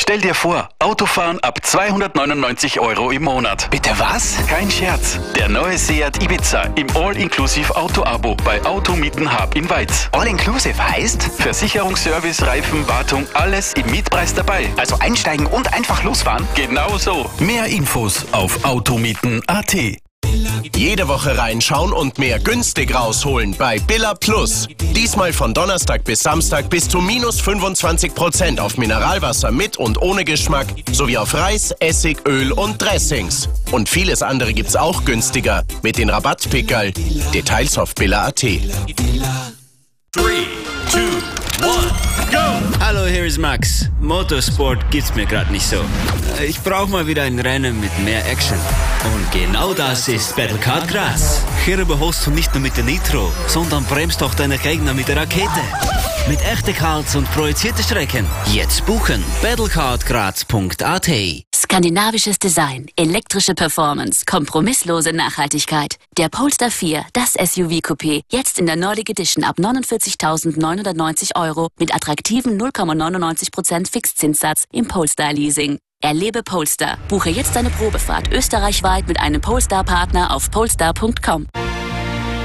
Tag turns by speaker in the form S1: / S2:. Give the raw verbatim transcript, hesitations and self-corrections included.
S1: Stell dir vor, Autofahren ab zweihundertneunundneunzig Euro im Monat.
S2: Bitte was?
S1: Kein Scherz. Der neue Seat Ibiza im All-Inclusive-Auto-Abo bei Automieten Hub in Weiz.
S2: All-Inclusive heißt?
S1: Versicherungsservice, Reifen, Wartung, alles im Mietpreis dabei.
S2: Also einsteigen und einfach losfahren?
S1: Genau so. Mehr Infos auf automieten punkt a t.
S3: Jede Woche reinschauen und mehr günstig rausholen bei Billa Plus. Diesmal von Donnerstag bis Samstag bis zu minus fünfundzwanzig Prozent auf Mineralwasser mit und ohne Geschmack sowie auf Reis, Essig, Öl und Dressings. Und vieles andere gibt's auch günstiger mit den Rabattpickerl. Details auf billa punkt a t.
S4: drei, zwei, eins, go!
S5: Hallo, hier ist Max. Motorsport gibt's mir gerade nicht so. Ich brauche mal wieder ein Rennen mit mehr Action. Und genau das ist Battlecard Graz. Hier überholst du nicht nur mit der Nitro, sondern bremst auch deine Gegner mit der Rakete. Mit echten Karts und projizierten Strecken. Jetzt buchen. battlecard graz punkt a t.
S6: Skandinavisches Design, elektrische Performance, kompromisslose Nachhaltigkeit. Der Polestar vier, das S U V-Coupé, jetzt in der Nordic Edition ab neunundvierzigtausendneunhundertneunzig Euro mit attraktiven null Komma neunundneunzig Prozent Fixzinssatz im Polestar-Leasing. Erlebe Polestar. Buche jetzt deine Probefahrt österreichweit mit einem Polestar-Partner auf polestar punkt com.